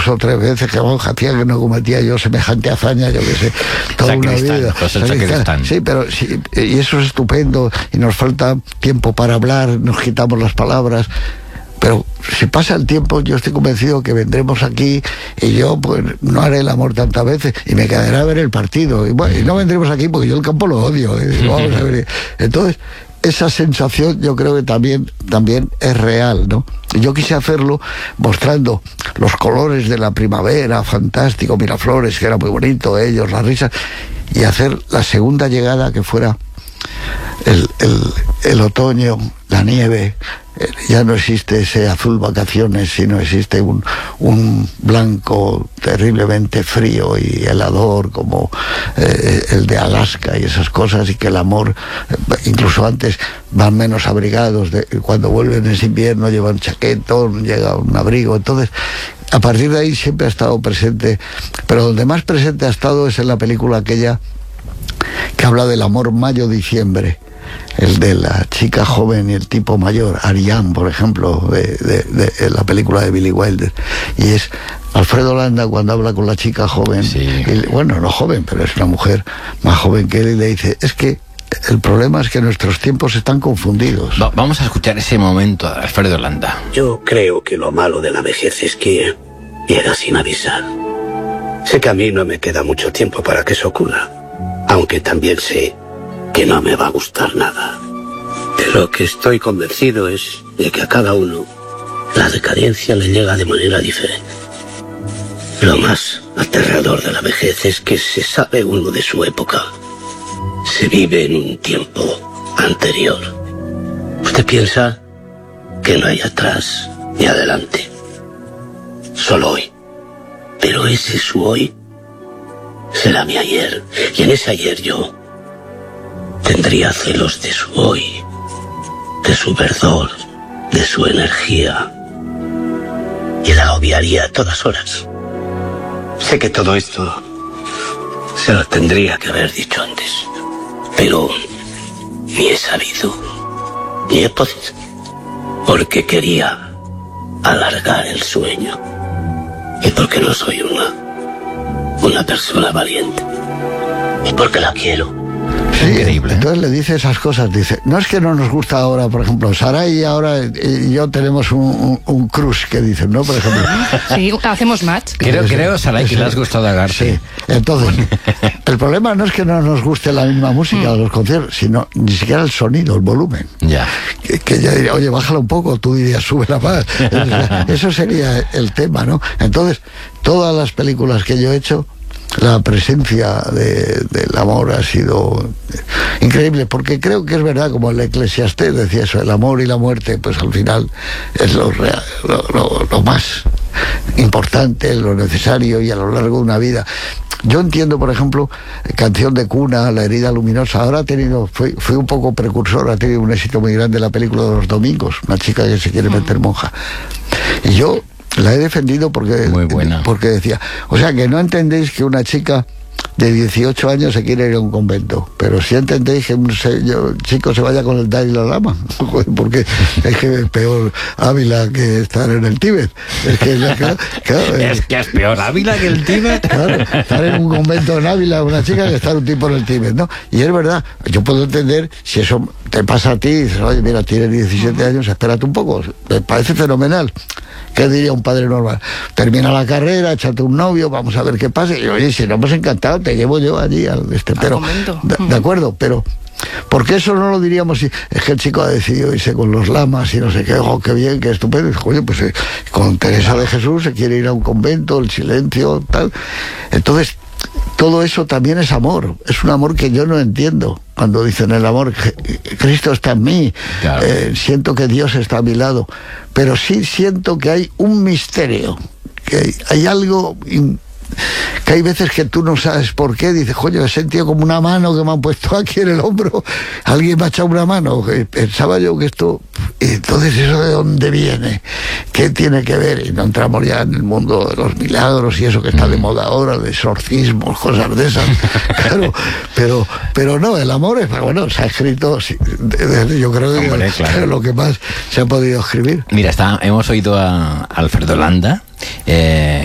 2 o 3 veces que hacía que no cometía yo semejante hazaña, yo qué sé, toda una vida. Sí, pero sí, y eso es estupendo, y nos falta tiempo para hablar, nos quitamos las palabras. Pero si pasa el tiempo, yo estoy convencido que vendremos aquí y yo pues no haré el amor tantas veces y me quedaré a ver el partido. Y, bueno, y no vendremos aquí porque yo el campo lo odio. Vamos a ver. Entonces, esa sensación yo creo que también es real, ¿no? Y yo quise hacerlo mostrando los colores de la primavera, fantástico, Miraflores, que era muy bonito, ellos, las risas, y hacer la segunda llegada que fuera el otoño, la nieve. Ya no existe ese azul vacaciones, sino existe un blanco terriblemente frío y helador como el de Alaska y esas cosas, y que el amor, incluso antes van menos abrigados, cuando vuelven ese invierno llevan chaquetón, llega un abrigo. Entonces, a partir de ahí siempre ha estado presente, pero donde más presente ha estado es en la película aquella que habla del amor mayo-diciembre, el de la chica joven y el tipo mayor, Ariane, por ejemplo, de la película de Billy Wilder. Y es Alfredo Landa cuando habla con la chica joven, sí. Y, bueno, no joven, pero es una mujer más joven que él, y le dice, es que el problema es que nuestros tiempos están confundidos. Vamos a escuchar ese momento de Alfredo Landa. Yo creo que lo malo de la vejez es que llega sin avisar. Sé que a mí no me queda mucho tiempo para que eso ocurra, aunque también sé que no me va a gustar nada. De lo que estoy convencido es de que a cada uno la decadencia le llega de manera diferente. Lo más aterrador de la vejez es que se sabe uno de su época. Se vive en un tiempo anterior. Usted piensa que no hay atrás ni adelante, solo hoy. Pero ese su hoy será mi ayer, y en ese ayer yo tendría celos de su hoy, de su verdor, de su energía, y la obviaría a todas horas. Sé que todo esto se lo tendría que haber dicho antes, pero ni he sabido, ni he podido, porque quería alargar el sueño, y porque no soy una persona valiente, y porque la quiero. Sí, increíble. Entonces le dice esas cosas, dice, no es que no nos gusta ahora, por ejemplo, Saray y ahora y yo tenemos un crush, que dicen, ¿no? Por ejemplo. Sí, hacemos match. Creo, Saray, que le has gustado a García. Sí, entonces, el problema no es que no nos guste la misma música de los conciertos, sino ni siquiera el sonido, el volumen. Ya. Que yo diría, oye, bájala un poco, tú dirías, súbela más. Eso sería el tema, ¿no? Entonces, todas las películas que yo he hecho, la presencia del amor ha sido increíble, porque creo que es verdad, como el Eclesiastés decía eso, el amor y la muerte, pues al final es lo más importante, lo necesario, y a lo largo de una vida. Yo entiendo, por ejemplo, Canción de cuna, La herida luminosa. Ahora fui un poco precursor, ha tenido un éxito muy grande la película de Los domingos, una chica que se quiere meter monja. Y yo la he defendido porque decía, o sea, que no entendéis que una chica de 18 años se quiere ir a un convento, pero si entendéis que un chico se vaya con el Dalai Lama, porque es que es peor Ávila que estar en el Tíbet. Es que es peor Ávila que el Tíbet. Claro, estar en un convento en Ávila una chica que estar un tipo en el Tíbet, ¿no? Y es verdad, yo puedo entender si eso te pasa a ti, y dices, oye, mira, tienes 17 años, espérate un poco, me parece fenomenal. ¿Qué diría un padre normal? Termina la carrera, échate un novio, vamos a ver qué pasa. Y oye, si no hemos encantado, te llevo yo allí pero de acuerdo, pero ¿por qué eso no lo diríamos si es que el chico ha decidido irse con los lamas y no sé qué? ¡Oh, qué bien, qué estupendo! Y, oye, pues con Teresa de Jesús se quiere ir a un convento, el silencio, tal. Entonces, todo eso también es amor. Es un amor que yo no entiendo. Cuando dicen el amor, Cristo está en mí, claro. Siento que Dios está a mi lado, pero sí siento que hay un misterio, que hay algo que hay veces que tú no sabes por qué. Dices, coño, he sentido como una mano que me han puesto aquí en el hombro, alguien me ha echado una mano, pensaba yo que esto, entonces eso de dónde viene, qué tiene que ver. Y no entramos ya en el mundo de los milagros y eso que está de moda ahora, de exorcismos, cosas de esas. Claro, pero no, el amor es, bueno, se ha escrito, yo creo que claro, lo que más se ha podido escribir. Mira, hemos oído a Alfredo Landa,